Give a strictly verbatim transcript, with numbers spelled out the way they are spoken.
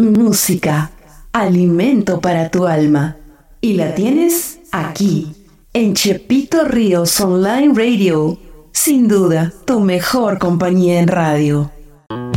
música, alimento para tu alma. Y la tienes aquí, en Chepito Ríos Online Radio. Sin duda, tu mejor compañía en radio.